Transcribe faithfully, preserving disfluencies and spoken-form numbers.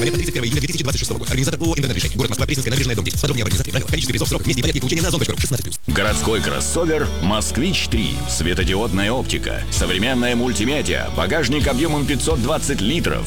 Проверка тридцать первого июля две тысячи двадцать шестого года. Организатор ООО «Интернет-решение». Город Москва, Пресненская набережная, дом десять. Подробнее об организации, правила, количество весов, срок, месте и порядке получения на озон.ру. шестнадцать плюс. Городской кроссовер «Москвич три». Светодиодная оптика, современная мультимедиа, багажник объемом пятьсот двадцать литров,